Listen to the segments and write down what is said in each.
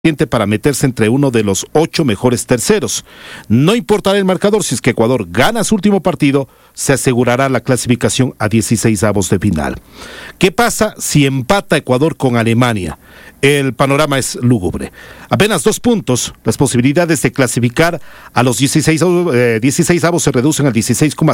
para meterse entre uno de los 8 mejores terceros. No importará el marcador, si es que Ecuador gana su último partido, se asegurará la clasificación a 16avos de final. ¿Qué pasa si empata Ecuador con Alemania? El panorama es lúgubre. Apenas 2 puntos, las posibilidades de clasificar a los 16avos se reducen al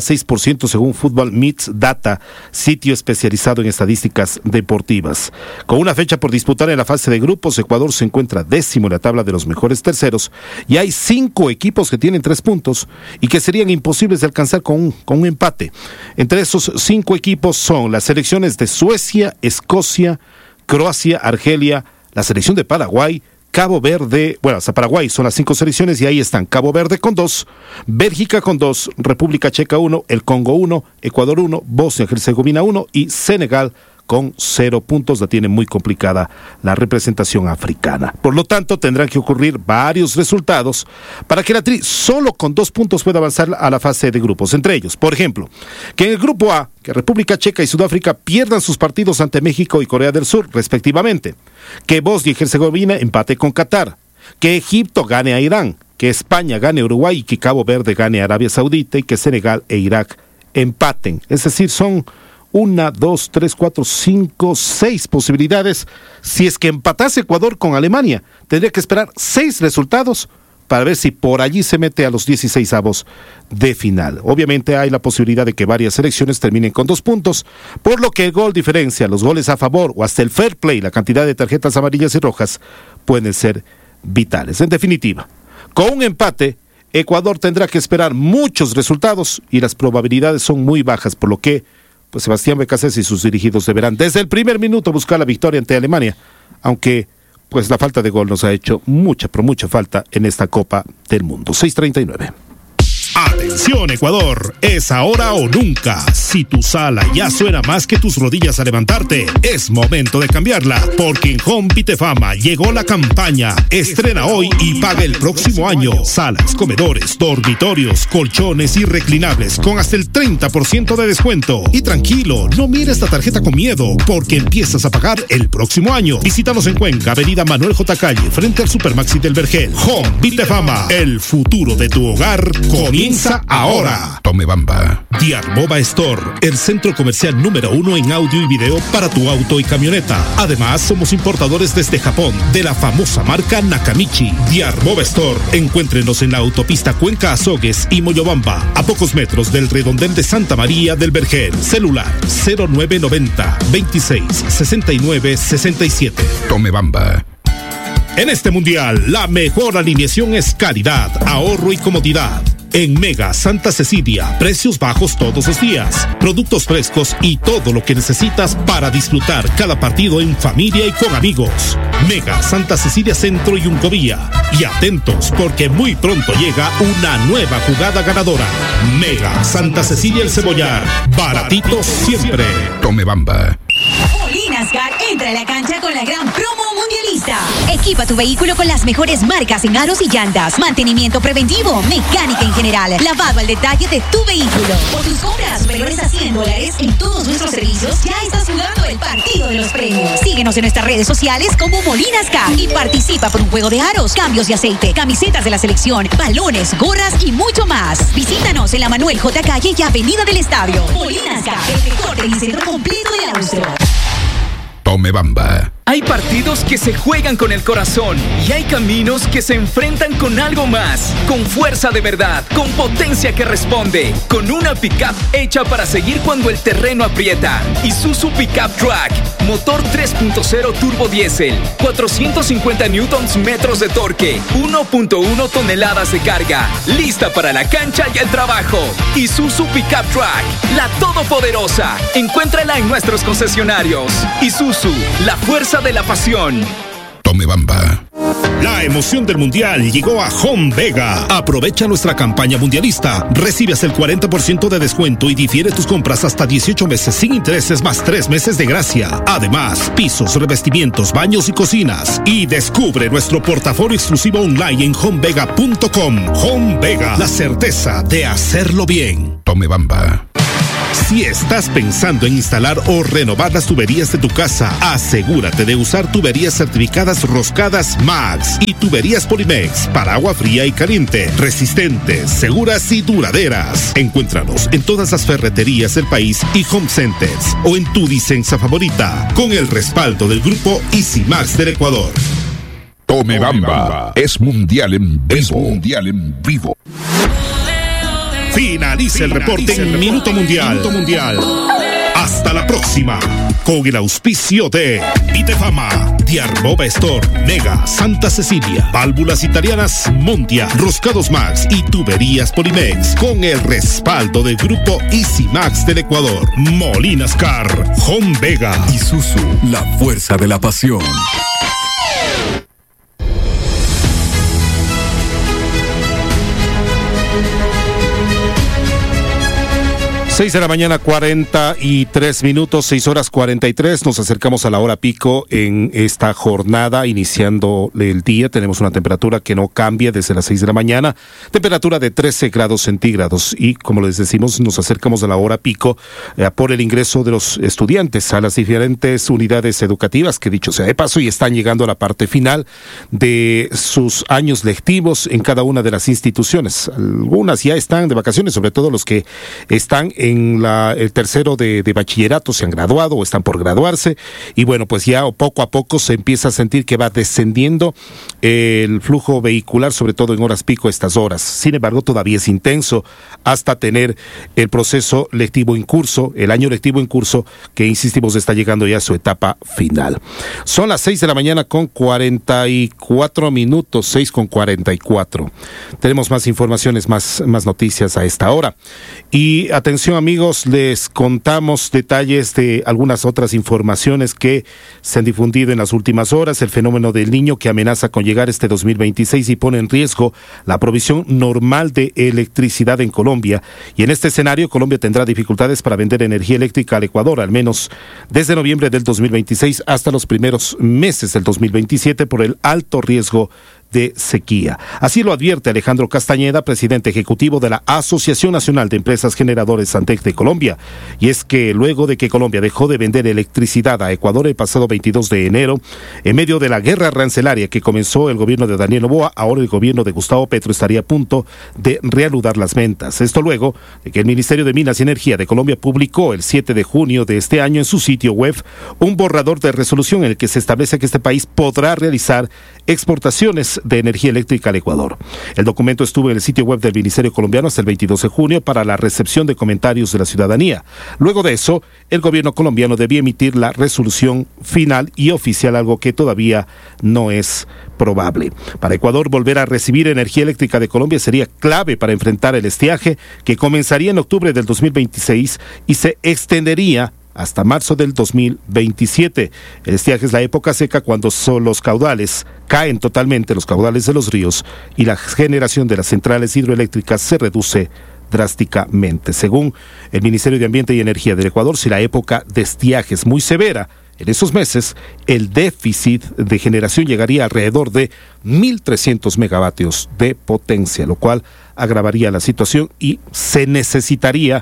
16,6% según Football Myths Data, sitio especializado en estadísticas deportivas. Con una fecha por disputar en la fase de grupos, Ecuador se encuentra décimo en la tabla de los mejores terceros y hay 5 equipos que tienen 3 puntos y que serían imposibles de alcanzar con un empate. Entre esos 5 equipos son las selecciones de Suecia, Escocia, Croacia, Argelia, la selección de Paraguay, Cabo Verde, bueno, hasta Paraguay son las 5 selecciones y ahí están Cabo Verde con 2, Bélgica con 2, República Checa 1, el Congo 1, Ecuador 1, Bosnia-Herzegovina 1 y Senegal con 0 puntos. La tiene muy complicada la representación africana. Por lo tanto, tendrán que ocurrir varios resultados para que la Tri solo con 2 puntos pueda avanzar a la fase de grupos. Entre ellos, por ejemplo, que en el grupo A, que República Checa y Sudáfrica pierdan sus partidos ante México y Corea del Sur, respectivamente. Que Bosnia y Herzegovina empate con Qatar. Que Egipto gane a Irán. Que España gane a Uruguay y que Cabo Verde gane a Arabia Saudita y que Senegal e Irak empaten. Es decir, son 1, 2, 3, 4, 5, 6 posibilidades. Si es que empatase Ecuador con Alemania, tendría que esperar 6 resultados para ver si por allí se mete a los 16avos de final. Obviamente hay la posibilidad de que varias selecciones terminen con 2 puntos, por lo que el gol diferencia, los goles a favor o hasta el fair play, la cantidad de tarjetas amarillas y rojas, pueden ser vitales. En definitiva, con un empate, Ecuador tendrá que esperar muchos resultados y las probabilidades son muy bajas, por lo que pues Sebastián Becasés y sus dirigidos deberán desde el primer minuto buscar la victoria ante Alemania, aunque pues la falta de gol nos ha hecho mucha, pero mucha falta en esta Copa del Mundo. 6:39. Atención Ecuador, es ahora o nunca. Si tu sala ya suena más que tus rodillas al levantarte, es momento de cambiarla, porque en Home Vitefama llegó la campaña Estrena hoy y paga el próximo año. Salas, comedores, dormitorios, colchones y reclinables con hasta el 30% de descuento. Y tranquilo, no mires esta tarjeta con miedo, porque empiezas a pagar el próximo año. Visítanos en Cuenca, Avenida Manuel J. Calle, frente al Supermaxi del Vergel. Home Vitefama, el futuro de tu hogar comienza ahora. Tome Bamba. Diarmova Store, el centro comercial número 1 en audio y video para tu auto y camioneta. Además, somos importadores desde Japón de la famosa marca Nakamichi. Diarmova Store, encuéntrenos en la autopista Cuenca Azogues y Moyobamba, a pocos metros del redondel de Santa María del Vergel. Celular 0990 26 69 67. Tome Bamba. En este mundial, la mejor alineación es calidad, ahorro y comodidad. En Mega Santa Cecilia, precios bajos todos los días, productos frescos y todo lo que necesitas para disfrutar cada partido en familia y con amigos. Mega Santa Cecilia Centro y Uncovía. Y atentos, porque muy pronto llega una nueva jugada ganadora. Mega Santa Cecilia El Cebollar, baratitos siempre. Tome Bamba. Molinascar entra a la cancha con la gran promo mundialista. Equipa tu vehículo con las mejores marcas en aros y llantas, mantenimiento preventivo, mecánica en general, lavado al detalle de tu vehículo. Por tus compras superiores a $100 en todos nuestros servicios, ya estás jugando el partido de los premios. Síguenos en nuestras redes sociales como Molinascar y participa por un juego de aros, cambios de aceite, camisetas de la selección, balones, gorras y mucho más. Visítanos en la Manuel J. Calle y Avenida del Estadio. Molinascar, el mejor telecentro completo del Austro. Tome Bamba. Hay partidos que se juegan con el corazón y hay caminos que se enfrentan con algo más, con fuerza de verdad, con potencia que responde, con una pickup hecha para seguir cuando el terreno aprieta. Isuzu Pickup Track, motor 3.0 turbo diésel, 450 newtons metros de torque, 1.1 toneladas de carga, lista para la cancha y el trabajo. Isuzu Pickup Track, la todopoderosa. Encuéntrala en nuestros concesionarios. Isuzu, la fuerza de la pasión. Tome Bamba. La emoción del mundial llegó a Home Vega. Aprovecha nuestra campaña mundialista. Recibe hasta el 40% de descuento y difiere tus compras hasta 18 meses sin intereses más 3 meses de gracia. Además, pisos, revestimientos, baños y cocinas. Y descubre nuestro portafolio exclusivo online en homevega.com. Home Vega, la certeza de hacerlo bien. Tome Bamba. Si estás pensando en instalar o renovar las tuberías de tu casa, asegúrate de usar tuberías certificadas Roscadas Max y tuberías Polimex para agua fría y caliente, resistentes, seguras y duraderas. Encuéntranos en todas las ferreterías del país y home centers o en tu Disensa favorita, con el respaldo del grupo Easy Max del Ecuador. Tome Bamba es mundial en vivo. Finaliza el reporte en Minuto Mundial. Hasta la próxima. Con el auspicio de Vitefama, Diarbova Store, Nega, Santa Cecilia, Válvulas Italianas Mondia, Roscados Max y Tuberías Polimex. Con el respaldo del grupo Easy Max del Ecuador. Molinas Car, Home Vega. Isuzu, la fuerza de la pasión. 6 de la mañana, 43 minutos, 6 horas 43. Nos acercamos a la hora pico en esta jornada, iniciando el día. Tenemos una temperatura que no cambia desde las 6 de la mañana, temperatura de 13 grados centígrados. Y como les decimos, nos acercamos a la hora pico por el ingreso de los estudiantes a las diferentes unidades educativas, que dicho sea de paso, y están llegando a la parte final de sus años lectivos en cada una de las instituciones. Algunas ya están de vacaciones, sobre todo los que están en el tercero de bachillerato, se han graduado o están por graduarse, y bueno, pues ya poco a poco se empieza a sentir que va descendiendo el flujo vehicular, sobre todo en horas pico, estas horas. Sin embargo, todavía es intenso hasta tener el proceso lectivo en curso, el año lectivo en curso, que insistimos está llegando ya a su etapa final. Son las 6 de la mañana con 44 minutos, 6 con 44. Tenemos más informaciones, más noticias a esta hora. Y atención, amigos, les contamos detalles de algunas otras informaciones que se han difundido en las últimas horas. El fenómeno del Niño, que amenaza con llegar este 2026 y pone en riesgo la provisión normal de electricidad en Colombia. Y en este escenario, Colombia tendrá dificultades para vender energía eléctrica al Ecuador, al menos desde noviembre del 2026 hasta los primeros meses del 2027, por el alto riesgo de sequía. Así lo advierte Alejandro Castañeda, presidente ejecutivo de la Asociación Nacional de Empresas Generadoras Antec de Colombia. Y es que luego de que Colombia dejó de vender electricidad a Ecuador el pasado 22 de enero, en medio de la guerra arancelaria que comenzó el gobierno de Daniel Noboa, ahora el gobierno de Gustavo Petro estaría a punto de reanudar las ventas. Esto luego de que el Ministerio de Minas y Energía de Colombia publicó el 7 de junio de este año en su sitio web un borrador de resolución en el que se establece que este país podrá realizar exportaciones de energía eléctrica al Ecuador. El documento estuvo en el sitio web del Ministerio colombiano hasta el 22 de junio para la recepción de comentarios de la ciudadanía. Luego de eso, el gobierno colombiano debía emitir la resolución final y oficial, algo que todavía no es probable. Para Ecuador, volver a recibir energía eléctrica de Colombia sería clave para enfrentar el estiaje que comenzaría en octubre del 2026 y se extendería hasta marzo del 2027. El estiaje es la época seca cuando los caudales caen totalmente, los caudales de los ríos, y la generación de las centrales hidroeléctricas se reduce drásticamente. Según el Ministerio de Ambiente y Energía del Ecuador, si la época de estiaje es muy severa, en esos meses el déficit de generación llegaría alrededor de 1.300 megavatios de potencia, lo cual agravaría la situación y se necesitaría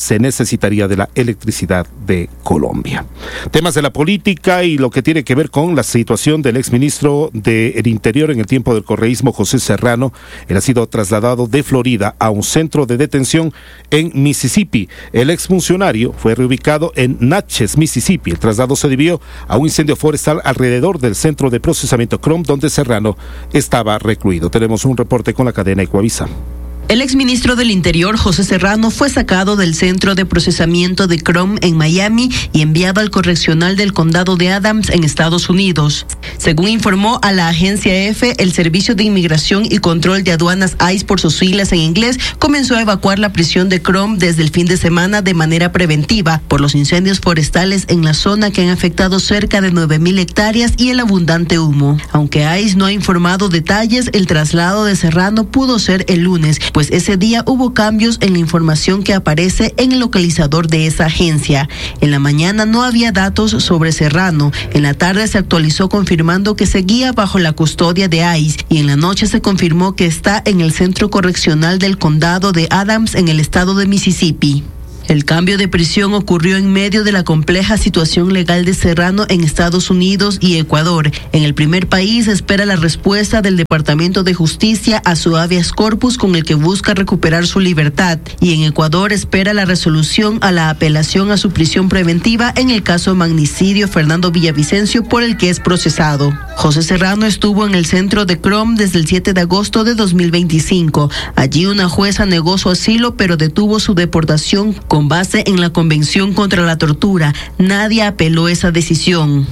de la electricidad de Colombia. Temas de la política y lo que tiene que ver con la situación del exministro del Interior en el tiempo del correísmo, José Serrano. Él ha sido trasladado de Florida a un centro de detención en Mississippi. El exfuncionario fue reubicado en Natchez, Mississippi. El traslado se debió a un incendio forestal alrededor del centro de procesamiento CROM, donde Serrano estaba recluido. Tenemos un reporte con la cadena Ecuavisa. El exministro del Interior, José Serrano, fue sacado del centro de procesamiento de CROM en Miami y enviado al correccional del condado de Adams en Estados Unidos. Según informó a la agencia EFE, el Servicio de Inmigración y Control de Aduanas ICE, por sus siglas en inglés, comenzó a evacuar la prisión de CROM desde el fin de semana de manera preventiva por los incendios forestales en la zona que han afectado cerca de 9,000 hectáreas y el abundante humo. Aunque ICE no ha informado detalles, el traslado de Serrano pudo ser el lunes, pues ese día hubo cambios en la información que aparece en el localizador de esa agencia. En la mañana no había datos sobre Serrano, en la tarde se actualizó confirmando que seguía bajo la custodia de ICE y en la noche se confirmó que está en el centro correccional del condado de Adams en el estado de Mississippi. El cambio de prisión ocurrió en medio de la compleja situación legal de Serrano en Estados Unidos y Ecuador. En el primer país espera la respuesta del Departamento de Justicia a su habeas corpus con el que busca recuperar su libertad, y en Ecuador espera la resolución a la apelación a su prisión preventiva en el caso magnicidio Fernando Villavicencio, por el que es procesado. José Serrano estuvo en el centro de CROM desde el 7 de agosto de 2025. Allí una jueza negó su asilo, pero detuvo su deportación con base en la Convención contra la Tortura. Nadie apeló esa decisión.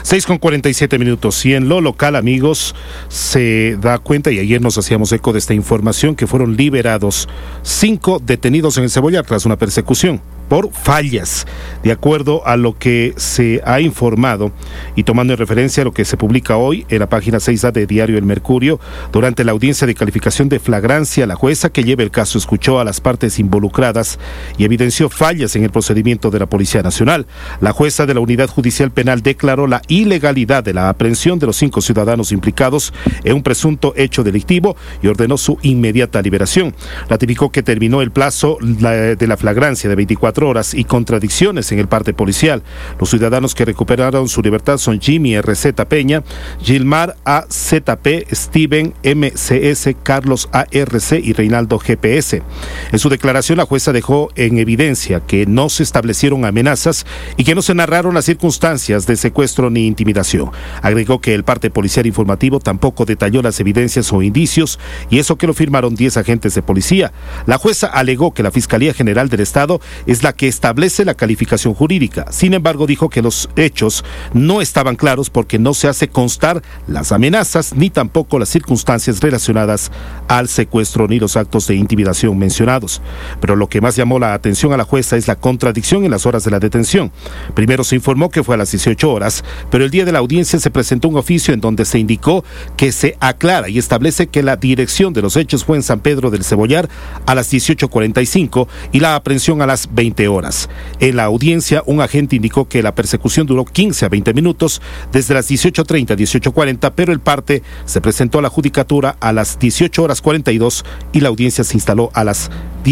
6:47. Y en lo local, amigos, se da cuenta, y ayer nos hacíamos eco de esta información, que fueron liberados 5 detenidos en el Cebollar tras una persecución por fallas, de acuerdo a lo que se ha informado y tomando en referencia a lo que se publica hoy en la página 6A de Diario El Mercurio. Durante la audiencia de calificación de flagrancia, la jueza que lleva el caso escuchó a las partes involucradas y evidenció fallas en el procedimiento de la Policía Nacional. La jueza de la Unidad Judicial Penal declaró la ilegalidad de la aprehensión de los 5 ciudadanos implicados en un presunto hecho delictivo y ordenó su inmediata liberación. Ratificó que terminó el plazo de la flagrancia de 24 horas y contradicciones en el parte policial. Los ciudadanos que recuperaron su libertad son Jimmy RZ Peña, Gilmar AZP, Steven MCS, Carlos ARC y Reinaldo GPS. En su declaración, la jueza dejó en evidencia que no se establecieron amenazas y que no se narraron las circunstancias de secuestro ni intimidación. Agregó que el parte policial informativo tampoco detalló las evidencias o indicios, y eso que lo firmaron 10 agentes de policía. La jueza alegó que la Fiscalía General del Estado es la que establece la calificación jurídica. Sin embargo, dijo que los hechos no estaban claros porque no se hace constar las amenazas ni tampoco las circunstancias relacionadas al secuestro ni los actos de intimidación mencionados. Pero lo que más llamó la atención a la jueza es la contradicción en las horas de la detención. Primero se informó que fue a las 18 horas, pero el día de la audiencia se presentó un oficio en donde se indicó que se aclara y establece que la dirección de los hechos fue en San Pedro del Cebollar a las 18:45 y la aprehensión a las 20 horas. En la audiencia, un agente indicó que la persecución duró 15 a 20 minutos, desde las 18:30 a 18:40, pero el parte se presentó a la judicatura a las 18:42 y la audiencia se instaló a las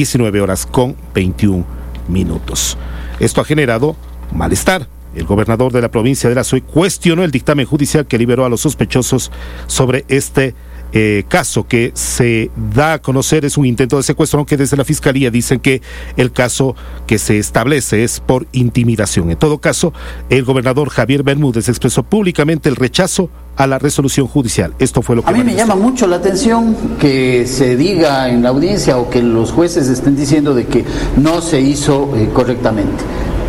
19:21. Esto ha generado malestar. El gobernador de la provincia de La Suay cuestionó el dictamen judicial que liberó a los sospechosos sobre este caso que se da a conocer es un intento de secuestro, aunque desde la Fiscalía dicen que el caso que se establece es por intimidación. En todo caso, el gobernador Javier Bermúdez expresó públicamente el rechazo a la resolución judicial. Esto fue lo que a mí me llama mucho la atención que se diga en la audiencia o que los jueces estén diciendo de que no se hizo correctamente.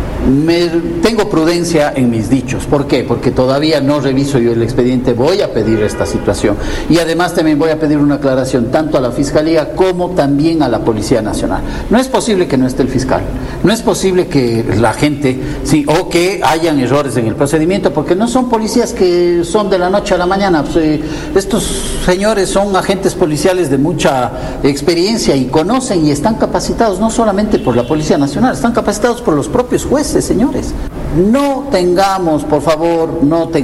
Tengo prudencia en mis dichos. ¿Por qué? Porque todavía no reviso yo el expediente, voy a pedir esta situación y además también voy a pedir una aclaración tanto a la Fiscalía como también a la Policía Nacional. No es posible que no esté el fiscal, no es posible que la gente, sí, o que hayan errores en el procedimiento, porque no son policías que son de la noche a la mañana. Estos señores son agentes policiales de mucha experiencia y conocen y están capacitados no solamente por la Policía Nacional, están capacitados por los propios jueces. Señores, no tengamos, por favor,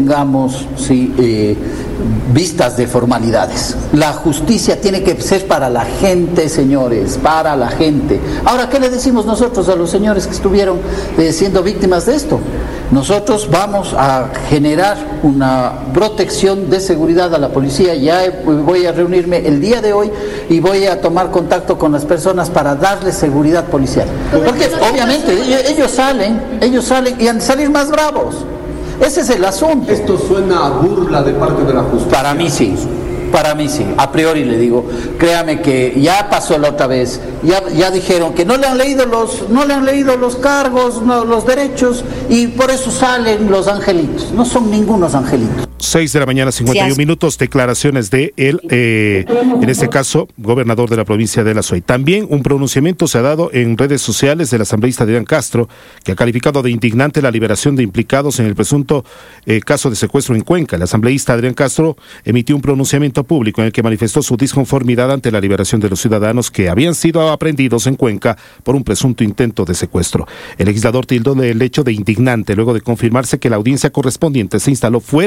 vistas de formalidades. La justicia tiene que ser para la gente, señores, para la gente. Ahora, ¿qué le decimos nosotros a los señores que estuvieron siendo víctimas de esto? Nosotros vamos a generar una protección de seguridad a la policía. Ya voy a reunirme el día de hoy y voy a tomar contacto con las personas para darles seguridad policial. Porque obviamente ellos salen y han de salir más bravos. Ese es el asunto. ¿Esto suena a burla de parte de la justicia? Para mí sí, a priori le digo, créame que ya pasó la otra vez, ya dijeron que no le han leído los cargos, no, los derechos, y por eso salen los angelitos. No son ningunos angelitos. 6:51, declaraciones de él, en este caso, gobernador de la provincia de La Suay. También un pronunciamiento se ha dado en redes sociales del asambleísta Adrián Castro, que ha calificado de indignante la liberación de implicados en el presunto caso de secuestro en Cuenca. El asambleísta Adrián Castro emitió un pronunciamiento público en el que manifestó su disconformidad ante la liberación de los ciudadanos que habían sido aprehendidos en Cuenca por un presunto intento de secuestro. El legislador tildó del hecho de indignante luego de confirmarse que la audiencia correspondiente se instaló fuera del límite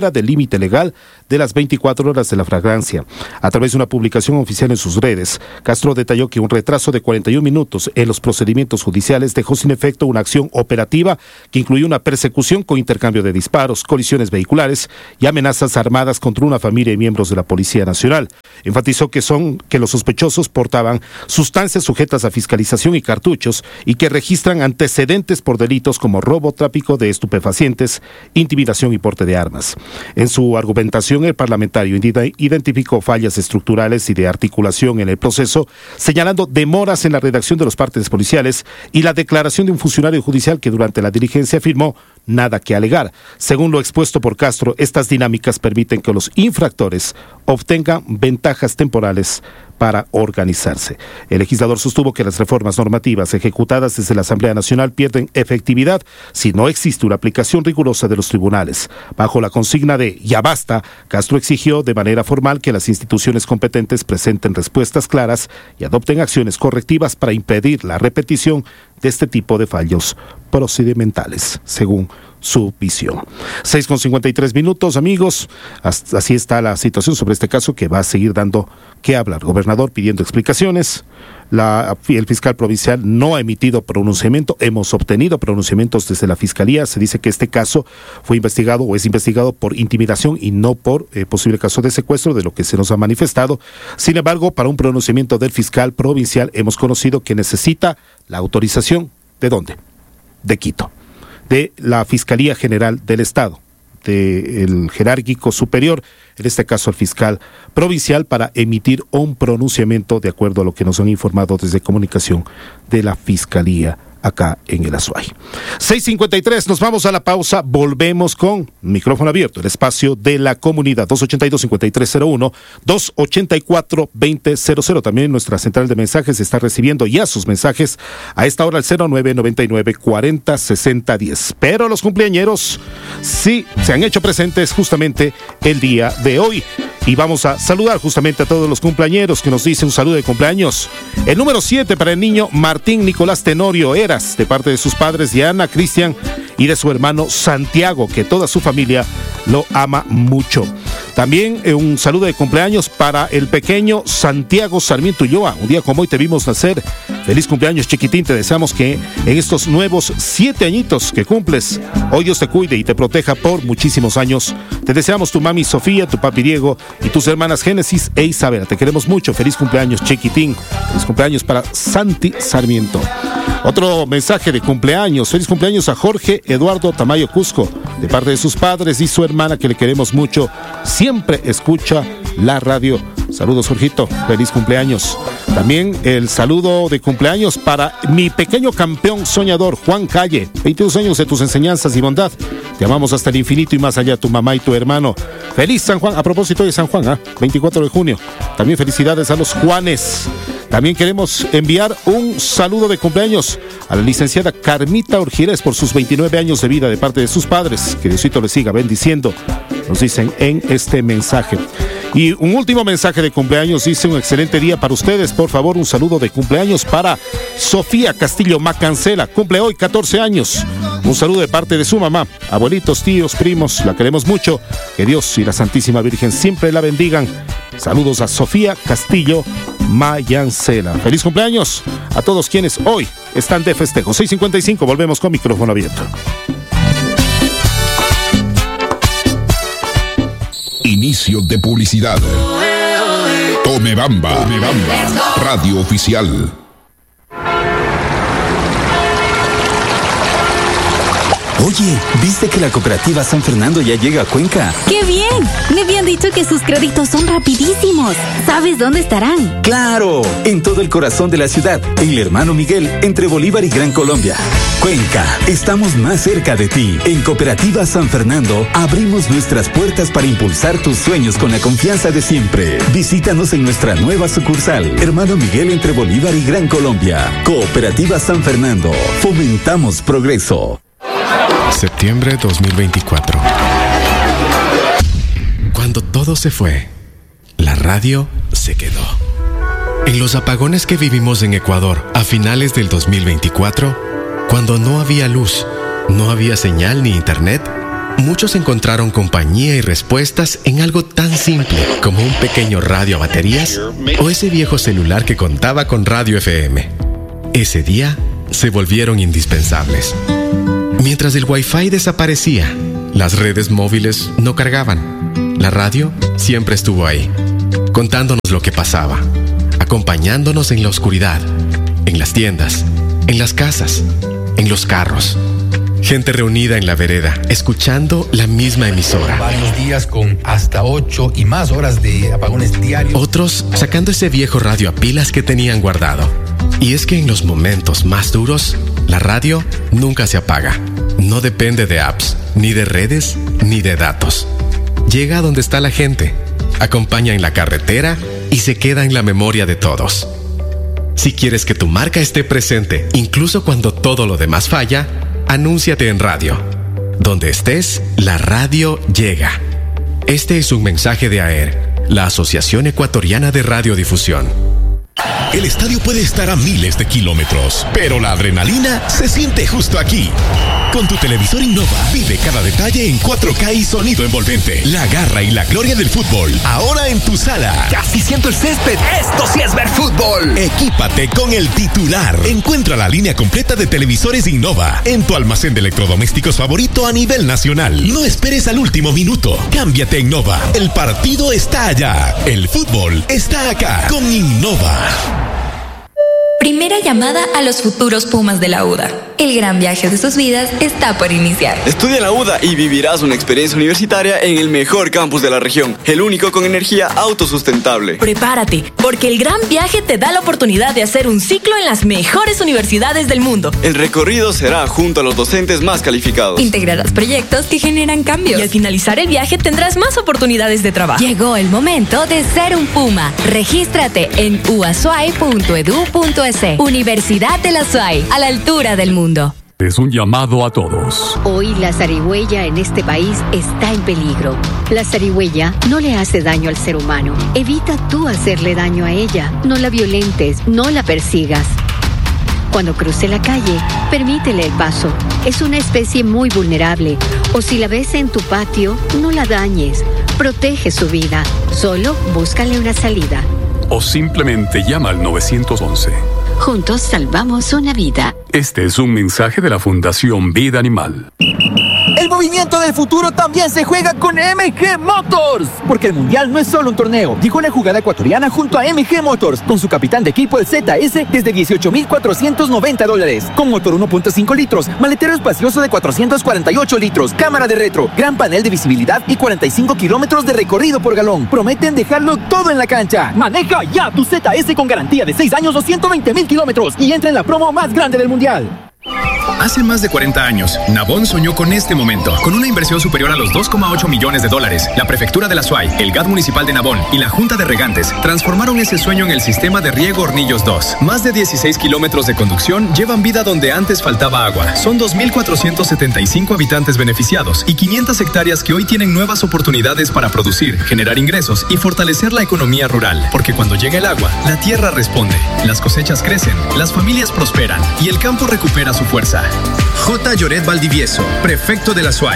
límite legal de las 24 horas de la flagrancia. A través de una publicación oficial en sus redes, Castro detalló que un retraso de 41 minutos en los procedimientos judiciales dejó sin efecto una acción operativa que incluyó una persecución con intercambio de disparos, colisiones vehiculares y amenazas armadas contra una familia y miembros de la Policía Nacional. Enfatizó que los sospechosos portaban sustancias sujetas a fiscalización y cartuchos y que registran antecedentes por delitos como robo, tráfico de estupefacientes, intimidación y porte de armas. En su argumentación, el parlamentario identificó fallas estructurales y de articulación en el proceso, señalando demoras en la redacción de los partes policiales y la declaración de un funcionario judicial que durante la diligencia afirmó nada que alegar. Según lo expuesto por Castro, estas dinámicas permiten que los infractores obtengan ventajas temporales para organizarse. El legislador sostuvo que las reformas normativas ejecutadas desde la Asamblea Nacional pierden efectividad si no existe una aplicación rigurosa de los tribunales. Bajo la consigna de "ya basta", Castro exigió de manera formal que las instituciones competentes presenten respuestas claras y adopten acciones correctivas para impedir la repetición de este tipo de fallos procedimentales, según su visión. 6:53, amigos. Así está la situación sobre este caso que va a seguir dando que hablar. Gobernador pidiendo explicaciones. El fiscal provincial no ha emitido pronunciamiento. Hemos obtenido pronunciamientos desde la Fiscalía. Se dice que este caso fue investigado o es investigado por intimidación y no por posible caso de secuestro, de lo que se nos ha manifestado. Sin embargo, para un pronunciamiento del fiscal provincial hemos conocido que necesita la autorización. ¿De dónde? De Quito, de la Fiscalía General del Estado, del jerárquico superior, en este caso el fiscal provincial, para emitir un pronunciamiento de acuerdo a lo que nos han informado desde comunicación de la Fiscalía acá en el Azuay. 6:53, nos vamos a la pausa, volvemos con micrófono abierto, el espacio de la comunidad, 282-5301, 284-2000. También nuestra central de mensajes está recibiendo ya sus mensajes a esta hora al 0999-406010. Pero los cumpleañeros sí se han hecho presentes justamente el día de hoy. Y vamos a saludar justamente a todos los cumpleañeros que nos dicen un saludo de cumpleaños. El número 7 para el niño Martín Nicolás Tenorio Eras, de parte de sus padres Diana, Cristian y de su hermano Santiago, que toda su familia lo ama mucho. También un saludo de cumpleaños para el pequeño Santiago Sarmiento Ulloa. Un día como hoy te vimos nacer. Feliz cumpleaños, chiquitín. Te deseamos que en estos nuevos 7 añitos que cumples, hoy Dios te cuide y te proteja por muchísimos años. Te deseamos tu mami Sofía, tu papi Diego y tus hermanas Génesis e Isabela. Te queremos mucho. Feliz cumpleaños, chiquitín. Feliz cumpleaños para Santi Sarmiento. Otro mensaje de cumpleaños. Feliz cumpleaños a Jorge Eduardo Tamayo Cusco, de parte de sus padres y su hermana, que le queremos mucho. Siempre escucha la radio. Saludos, Jorgito. Feliz cumpleaños. También el saludo de cumpleaños para mi pequeño campeón soñador, Juan Calle. 22 años de tus enseñanzas y bondad. Te amamos hasta el infinito y más allá, tu mamá y tu hermano. Feliz San Juan. A propósito de San Juan, 24 de junio. También felicidades a los Juanes. También queremos enviar un saludo de cumpleaños a la licenciada Carmita Urgírez por sus 29 años de vida de parte de sus padres. Que Diosito les siga bendiciendo, nos dicen en este mensaje. Y un último mensaje de cumpleaños, dice: un excelente día para ustedes. Por favor, un saludo de cumpleaños para Sofía Castillo Macancela. Cumple hoy 14 años. Un saludo de parte de su mamá, abuelitos, tíos, primos. La queremos mucho. Que Dios y la Santísima Virgen siempre la bendigan. Saludos a Sofía Castillo Mayancela. Feliz cumpleaños a todos quienes hoy están de festejo. 6:55, volvemos con micrófono abierto. Inicio de publicidad. Tome Bamba. Radio oficial. Oye, ¿viste que la cooperativa San Fernando ya llega a Cuenca? ¡Qué bien! Me habían dicho que sus créditos son rapidísimos. ¿Sabes dónde estarán? ¡Claro! En todo el corazón de la ciudad, en el Hermano Miguel, entre Bolívar y Gran Colombia. Cuenca, estamos más cerca de ti. En Cooperativa San Fernando, abrimos nuestras puertas para impulsar tus sueños con la confianza de siempre. Visítanos en nuestra nueva sucursal, Hermano Miguel, entre Bolívar y Gran Colombia. Cooperativa San Fernando, fomentamos progreso. Septiembre 2024. Cuando todo se fue, la radio se quedó. En los apagones que vivimos en Ecuador a finales del 2024, cuando no había luz, no había señal ni internet, muchos encontraron compañía y respuestas en algo tan simple como un pequeño radio a baterías o ese viejo celular que contaba con radio FM. Ese día se volvieron indispensables. Mientras el Wi-Fi desaparecía, las redes móviles no cargaban. La radio siempre estuvo ahí, contándonos lo que pasaba, acompañándonos en la oscuridad, en las tiendas, en las casas, en los carros. Gente reunida en la vereda, escuchando la misma emisora. Varios días con hasta 8 y más horas de apagones diarios. Otros sacando ese viejo radio a pilas que tenían guardado. Y es que en los momentos más duros, la radio nunca se apaga. No depende de apps, ni de redes, ni de datos. Llega a donde está la gente, acompaña en la carretera y se queda en la memoria de todos. Si quieres que tu marca esté presente, incluso cuando todo lo demás falla, anúnciate en radio. Donde estés, la radio llega. Este es un mensaje de AER, la Asociación Ecuatoriana de Radiodifusión. El estadio puede estar a miles de kilómetros, pero la adrenalina se siente justo aquí. Con tu televisor Innova, vive cada detalle en 4K y sonido envolvente. La garra y la gloria del fútbol, ahora en tu sala. Casi siento el césped. Esto sí es ver fútbol. Equípate con el titular. Encuentra la línea completa de televisores Innova en tu almacén de electrodomésticos favorito a nivel nacional. No esperes al último minuto. Cámbiate a Innova. El partido está allá. El fútbol está acá. Con Innova. Primera llamada a los futuros Pumas de la UDA. El gran viaje de sus vidas está por iniciar. Estudia en la UDA y vivirás una experiencia universitaria en el mejor campus de la región, el único con energía autosustentable. Prepárate, porque el gran viaje te da la oportunidad de hacer un ciclo en las mejores universidades del mundo. El recorrido será junto a los docentes más calificados. Integrarás proyectos que generan cambios. Y al finalizar el viaje tendrás más oportunidades de trabajo. Llegó el momento de ser un Puma. Regístrate en uasuai.edu.es. Universidad de la SUAY, a la altura del mundo. Es un llamado a todos. Hoy la zarigüeya en este país está en peligro. La zarigüeya no le hace daño al ser humano. Evita tú hacerle daño a ella. No la violentes, no la persigas. Cuando cruce la calle, permítele el paso. Es una especie muy vulnerable. O si la ves en tu patio, no la dañes. Protege su vida. Solo búscale una salida. O simplemente llama al 911. Juntos salvamos una vida. Este es un mensaje de la Fundación Vida Animal. El movimiento del futuro también se juega con MG Motors. Porque el Mundial no es solo un torneo. Llegó la jugada ecuatoriana junto a MG Motors. Con su capitán de equipo, el ZS, desde $18,490. Con motor 1.5 litros, maletero espacioso de 448 litros, cámara de retro, gran panel de visibilidad y 45 kilómetros de recorrido por galón. Prometen dejarlo todo en la cancha. Maneja ya tu ZS con garantía de 6 años o 120,000 kilómetros. Y entra en la promo más grande del Mundial. Hace más de 40 años, Nabón soñó con este momento. Con una inversión superior a los $2,8 millones, la Prefectura de la SUAY, el GAT Municipal de Nabón y la Junta de Regantes transformaron ese sueño en el sistema de riego Hornillos 2. Más de 16 kilómetros de conducción llevan vida donde antes faltaba agua. Son 2,475 habitantes beneficiados y 500 hectáreas que hoy tienen nuevas oportunidades para producir, generar ingresos y fortalecer la economía rural. Porque cuando llega el agua, la tierra responde, las cosechas crecen, las familias prosperan y el campo recupera su fuerza. J. Lloret Valdivieso, prefecto de la SUAY.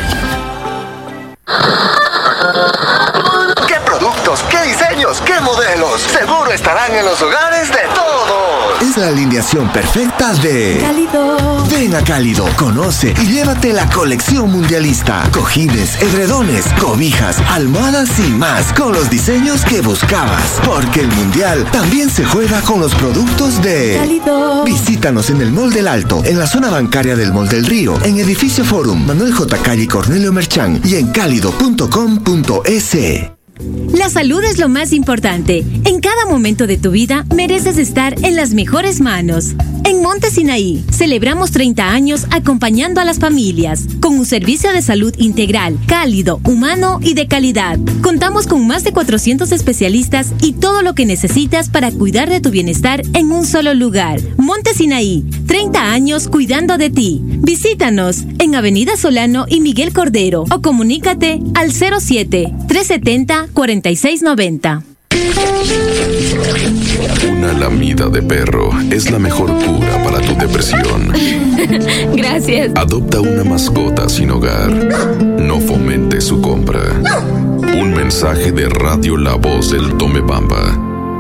¿Qué productos, qué diseños, qué modelos? Seguro estarán en los hogares de todos. Es la alineación perfecta de Cálido. Ven a Cálido, conoce y llévate la colección mundialista. Cojines, edredones, cobijas, almohadas y más, con los diseños que buscabas. Porque el mundial también se juega con los productos de Cálido. Visítanos en el Mall del Alto, en la zona bancaria del Mall del Río, en Edificio Forum, Manuel J. Calle y Cornelio Merchán y en cálido.com.es. La salud es lo más importante. En cada momento de tu vida mereces estar en las mejores manos. En Monte Sinaí celebramos 30 años acompañando a las familias con un servicio de salud integral, cálido, humano y de calidad. Contamos con más de 400 especialistas y todo lo que necesitas para cuidar de tu bienestar en un solo lugar. Monte Sinaí, 30 años cuidando de ti. Visítanos en Avenida Solano y Miguel Cordero o comunícate al 07-370-4690. Una lamida de perro es la mejor cura para tu depresión. Gracias. Adopta una mascota sin hogar. No fomente su compra. Un mensaje de Radio La Voz del Tomebamba.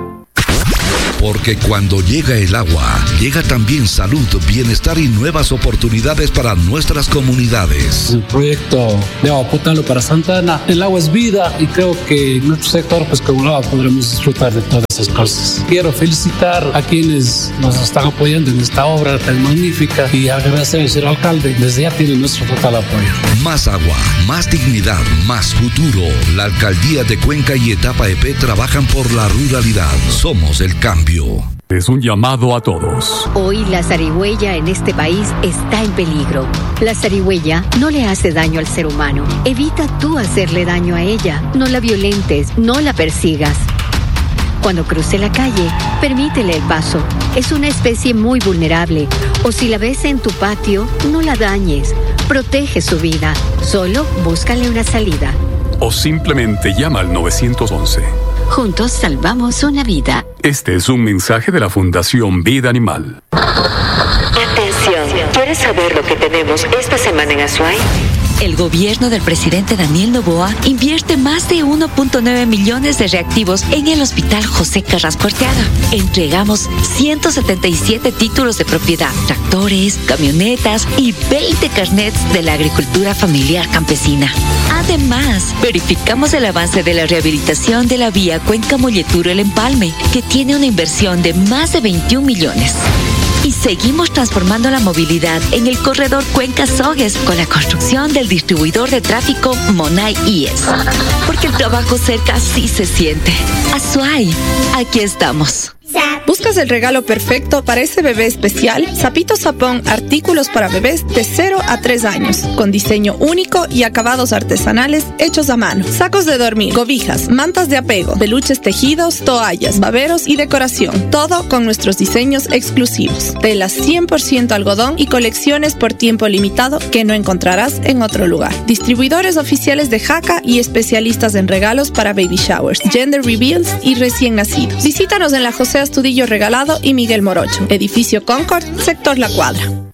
Porque cuando llega el agua, llega también salud, bienestar y nuevas oportunidades para nuestras comunidades. El proyecto de agua potable para Santa Ana, el agua es vida y creo que en nuestro sector, pues con el agua podremos disfrutar de todas esas cosas. Quiero felicitar a quienes nos están apoyando en esta obra tan magnífica y agradecer al señor alcalde, desde ya tiene nuestro total apoyo. Más agua, más dignidad, más futuro. La alcaldía de Cuenca y Etapa EP trabajan por la ruralidad. Somos el cambio. Es un llamado a todos. Hoy la zarigüeya en este país está en peligro. La zarigüeya no le hace daño al ser humano. Evita tú hacerle daño a ella. No la violentes, no la persigas. Cuando cruce la calle, permítele el paso. Es una especie muy vulnerable. O si la ves en tu patio, no la dañes. Protege su vida. Solo búscale una salida. O simplemente llama al 911. Juntos salvamos una vida. Este es un mensaje de la Fundación Vida Animal. Atención, ¿quieres saber lo que tenemos esta semana en Azuay? El gobierno del presidente Daniel Noboa invierte más de 1.9 millones de reactivos en el Hospital José Carrasco Arteaga. Entregamos 177 títulos de propiedad, tractores, camionetas y 20 carnets de la agricultura familiar campesina. Además, verificamos el avance de la rehabilitación de la vía Cuenca-Molleturo-El Empalme, que tiene una inversión de más de 21 millones. Y seguimos transformando la movilidad en el corredor Cuenca-Sogues con la construcción del distribuidor de tráfico Monay IES. Porque el trabajo cerca sí se siente. Azuay, aquí estamos. ¿Buscas el regalo perfecto para ese bebé especial? Sapito Sapón, artículos para bebés de 0 a 3 años, con diseño único y acabados artesanales hechos a mano. Sacos de dormir, cobijas, mantas de apego, peluches tejidos, toallas, baberos y decoración. Todo con nuestros diseños exclusivos. Telas 100% algodón y colecciones por tiempo limitado que no encontrarás en otro lugar. Distribuidores oficiales de Jaca y especialistas en regalos para baby showers, gender reveals y recién nacidos. Visítanos en la José Astudillo Regalado y Miguel Morocho, edificio Concord, sector La Cuadra.